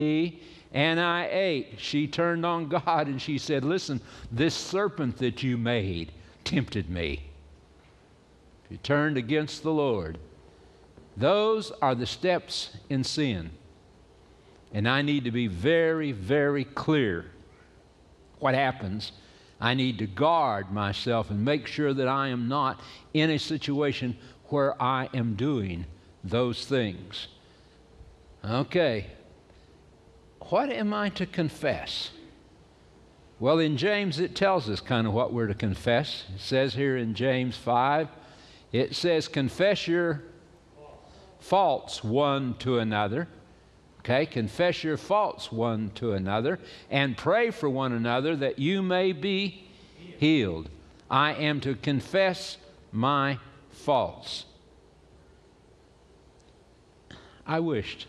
and I ate. She turned on God and she said, listen, this serpent that you made tempted me. She turned against the Lord. Those are the steps in sin. And I need to be very, very clear what happens. I need to guard myself and make sure that I am not in a situation where I am doing those things. Okay. What am I to confess? Well, in James it tells us kind of what we're to confess. It says here in James 5, it says, confess your faults one to another. Okay, confess your faults one to another and pray for one another that you may be healed. I am to confess my faults. I wished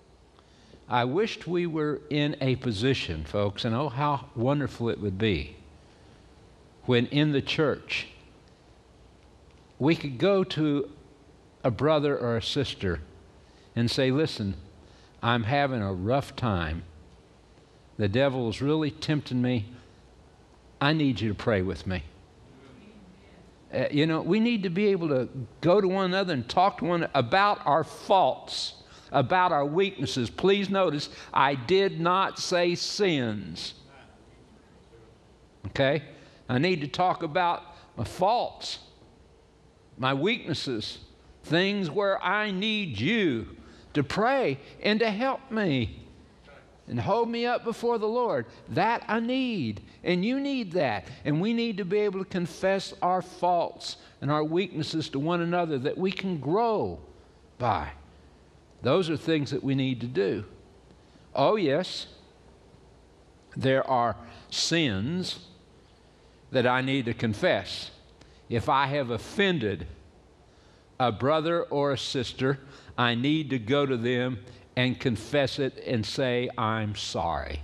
we were in a position, folks, and oh, how wonderful it would be when in the church we could go to a brother or a sister and say, listen, I'm having a rough time. The devil is really tempting me. I need you to pray with me. We need to be able to go to one another and talk to one another about our faults, about our weaknesses. Please notice, I did not say sins. Okay? I need to talk about my faults, my weaknesses, things where I need you to pray and to help me and hold me up before the Lord. That I need, and you need that. And we need to be able to confess our faults and our weaknesses to one another that we can grow by. Those are things that we need to do. Oh, yes, there are sins that I need to confess. If I have offended a brother or a sister, I need to go to them and confess it and say, I'm sorry.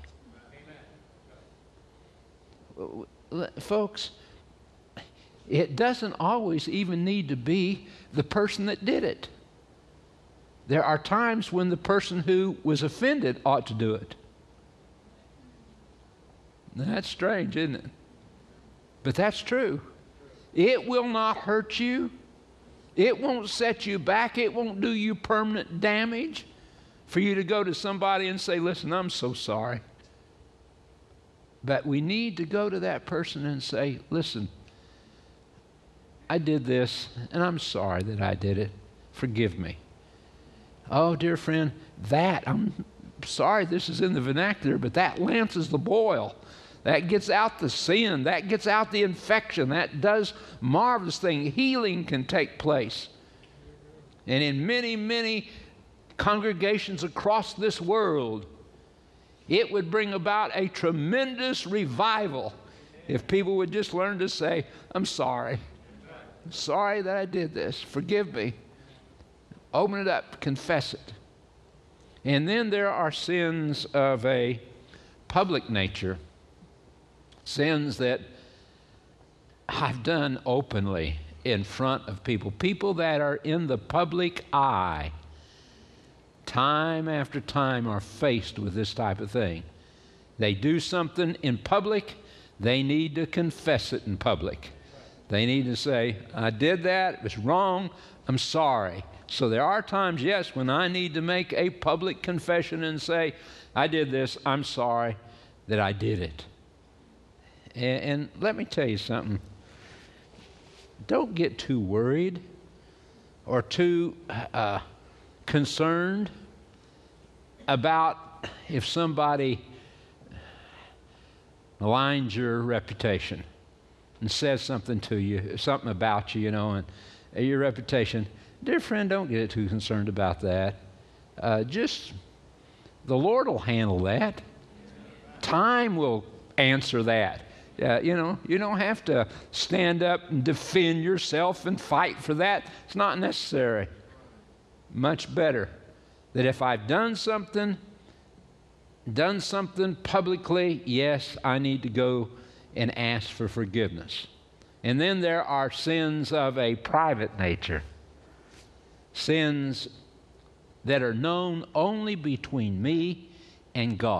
Amen. Folks, it doesn't always even need to be the person that did it. There are times when the person who was offended ought to do it. That's strange, isn't it? But that's true. It will not hurt you. It won't set you back. It won't do you permanent damage for you to go to somebody and say, listen, I'm so sorry. But we need to go to that person and say, listen, I did this, and I'm sorry that I did it. Forgive me. Oh, dear friend, I'm sorry this is in the vernacular, but that lances the boil. That gets out the sin. That gets out the infection. That does marvelous things. Healing can take place. And in many, many congregations across this world, it would bring about a tremendous revival if people would just learn to say, I'm sorry. I'm sorry that I did this. Forgive me. Open it up. Confess it. And then there are sins of a public nature. Sins that I've done openly in front of people. People that are in the public eye, time after time, are faced with this type of thing. They do something in public, they need to confess it in public. They need to say, I did that, it was wrong, I'm sorry. So there are times, yes, when I need to make a public confession and say, I did this, I'm sorry that I did it. And let me tell you something. Don't get too worried or too concerned about if somebody maligns your reputation and says something to you, something about you, and your reputation. Dear friend, don't get too concerned about that. Just the Lord will handle that. Time will answer that. You don't have to stand up and defend yourself and fight for that. It's not necessary. Much better that if I've done something publicly, yes, I need to go and ask for forgiveness. And then there are sins of a private nature. Sins that are known only between me and God.